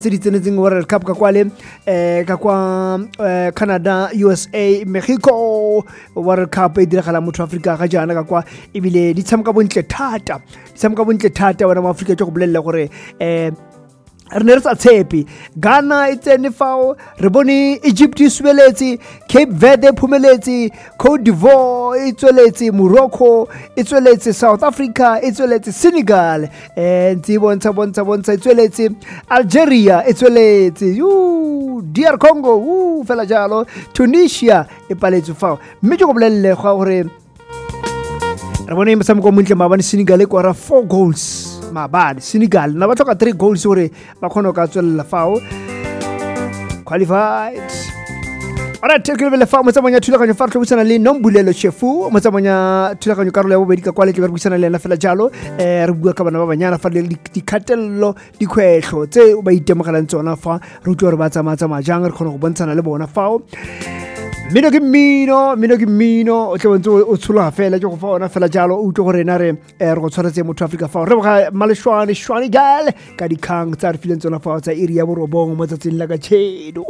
tse di tsenetseng World Cup ka kwale ka kwa Canada, USA, Mexico. World Cup e diragala motho Africa ga jana ka kwa ebile di tshameka bontle thata wena mo Africa tlo go bolella gore re ne re sa tshepe. Ghana e tsene fao, re bone Egypt e sweletse, Cape Verde e phumeletse, Cote d'Ivoire e tsweletse, Morocco e tsweletse, South Africa e tsweletse, Senegal ntse bontsha e tsweletse, Algeria e tsweletse, DR Congo fela jalo, Tunisia e paletse fao. Mme ke go bolelle gore re bone motshameko montle maabane Senegal e kwara 4 goals. Mabadi Senegal na ba tlhoka 3 goals gore ba kgone ka tswella fao qualified. Alright, ke le fa mo tsamanya thulaganyo fa re tlobusana le Nombulelo Shefu mo tsamanya thulaganyo karolo ya bobedi ka kwale ke ba busana le ena fela jalo re bua ka bana ba banyana fa le dikhatelo dikgwehlo tse ba itemogelang tsona fa re utlwa re ba tsamaya jang re kgone go bontshana le bona fao. Mino ke mino o tle ntse o tshola fela ke go fa ona fela jalo o utlwe gore ena re go tshwaretse motho Africa fa re boga maleshwane gal ka dikgang tsa re fileng tsona fa tsa iri ya borobong mo tsatsing la ka tshedo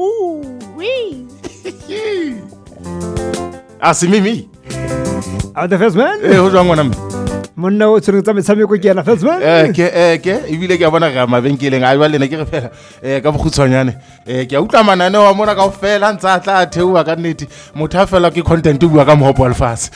Mimi the first man ho jwang ngwana mme monna o tsere tsa metshameko ke yana first man ke ebile ke a bona ga mabenkeleng a jwale ne ke re fela ka bogutshwanyane ke a utla manane wa mona ka ofela ntsa tla theua ka nnete motho a fela ke content o bua ka mohopo alfas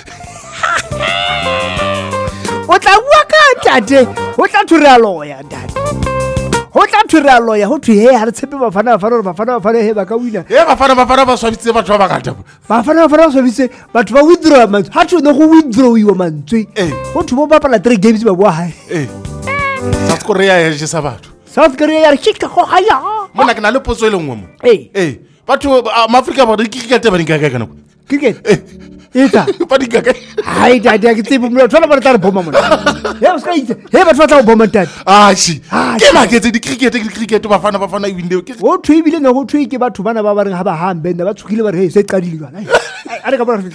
o tla bua ka tate o tla thura loya tate ho tla thura loya ho thwe he ha re tshepe bafana he ba ka wina bafana ba swabitse batho ba bakata bafana swabitse batho ba withdraw man ha tshone go withdraw iwa mantswe ho thwe bo bapala 3 games ba bua hae South Korea ya je sa batho South Korea ya shika go haya mona ke na le potso le ngwe mo batho maAfrika ba di cricket ba di ka kana cricket Ita pa di ka hai dadi ke tsebo mo tshola ba tla boma mona o ska itse batho ba tla boma tadi ke ma ke tse di cricket bafana e window ke o thwebile no go thwe ke batho bana ba reng ha ba hambe ba tshukile ba re se qadile bana a re ka bona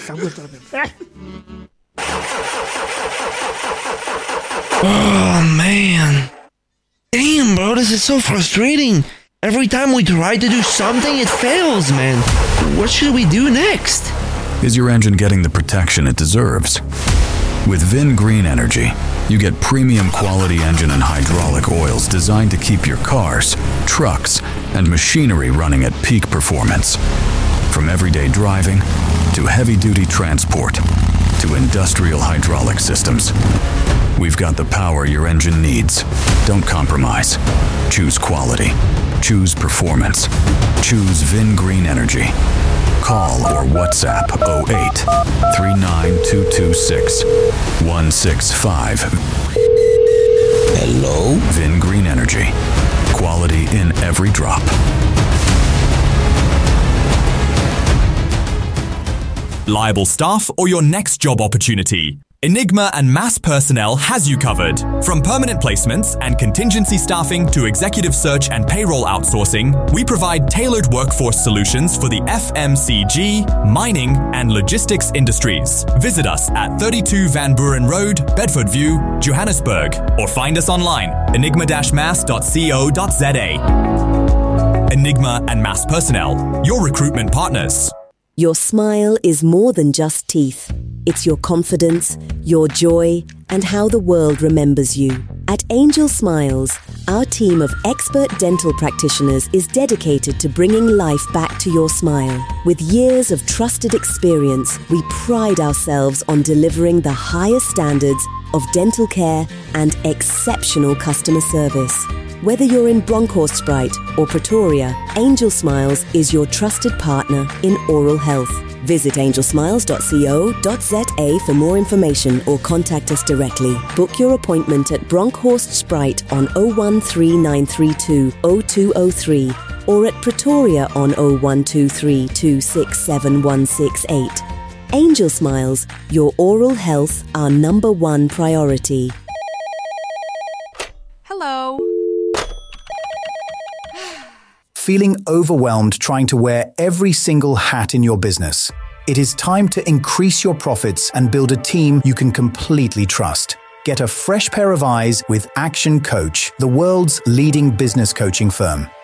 Oh man. Damn, bro, this is so frustrating. Every time we try to do something, it fails, man. What should we do next? Is your engine getting the protection it deserves? With Vin Green Energy, you get premium quality engine and hydraulic oils designed to keep your cars, trucks, and machinery running at peak performance. From everyday driving to heavy-duty transport to industrial hydraulic systems, we've got the power your engine needs. Don't compromise. Choose quality. Choose performance. Choose Vin Green Energy. Call or WhatsApp 08 39226 165. Hello? Vin Green Energy. Quality in every drop. Liable staff or your next job opportunity? Enigma and Mass Personnel has you covered. From permanent placements and contingency staffing to executive search and payroll outsourcing, we provide tailored workforce solutions for the FMCG, mining, and logistics industries. Visit us at 32 Van Buren Road, Bedford View, Johannesburg, or find us online, enigma-mass.co.za. Enigma and Mass Personnel, your recruitment partners. Your smile is more than just teeth. It's your confidence, your joy, and how the world remembers you. At Angel Smiles, our team of expert dental practitioners is dedicated to bringing life back to your smile. With years of trusted experience, we pride ourselves on delivering the highest standards of dental care and exceptional customer service. Whether you're in Bronkhorstspruit or Pretoria, Angel Smiles is your trusted partner in oral health. Visit angelsmiles.co.za for more information or contact us directly. Book your appointment at Bronkhorstspruit on 013932 0203 or at Pretoria on 0123 267 168. Angel Smiles, your oral health, our #1 priority. Hello. Feeling overwhelmed trying to wear every single hat in your business? It is time to increase your profits and build a team you can completely trust. Get a fresh pair of eyes with Action Coach, the world's leading business coaching firm.